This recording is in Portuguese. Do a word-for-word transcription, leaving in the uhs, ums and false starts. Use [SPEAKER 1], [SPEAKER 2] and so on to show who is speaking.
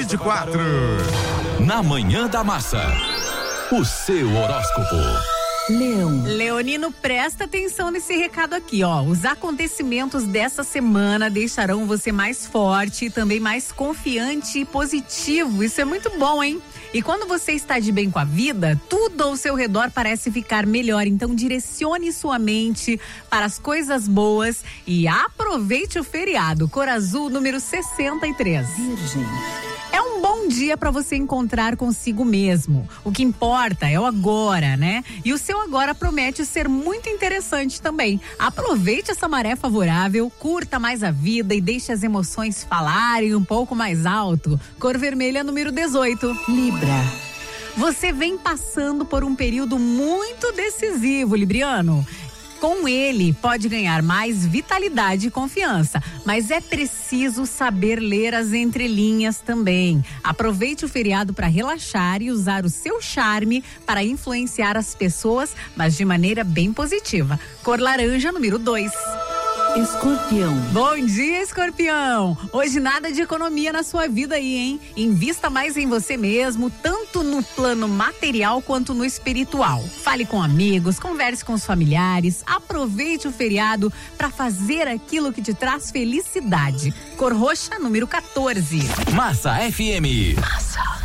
[SPEAKER 1] vinte e quatro.
[SPEAKER 2] Na Manhã da Massa, o seu horóscopo.
[SPEAKER 3] Leão.
[SPEAKER 4] Leonino, presta atenção nesse recado aqui, ó. Os acontecimentos dessa semana deixarão você mais forte e também mais confiante e positivo. Isso é muito bom, hein? E quando você está de bem com a vida, tudo ao seu redor parece ficar melhor. Então direcione sua mente para as coisas boas e aproveite o feriado. Cor azul, número sessenta e três.
[SPEAKER 3] Virgem.
[SPEAKER 4] É um bom dia para você encontrar consigo mesmo. O que importa é o agora, né? E o seu agora promete ser muito interessante também. Aproveite essa maré favorável, curta mais a vida e deixe as emoções falarem um pouco mais alto. Cor vermelha, número dezoito.
[SPEAKER 3] Libra.
[SPEAKER 4] Você vem passando por um período muito decisivo, Libriano. Com ele, pode ganhar mais vitalidade e confiança, mas é preciso saber ler as entrelinhas também. Aproveite o feriado para relaxar e usar o seu charme para influenciar as pessoas, mas de maneira bem positiva. Cor laranja, número dois.
[SPEAKER 3] Escorpião.
[SPEAKER 4] Bom dia, Escorpião! Hoje nada de economia na sua vida aí, hein? Invista mais em você mesmo, tanto no plano material quanto no espiritual. Fale com amigos, converse com os familiares, aproveite o feriado para fazer aquilo que te traz felicidade. Cor roxa, número quatorze.
[SPEAKER 2] Massa F M.
[SPEAKER 4] Massa.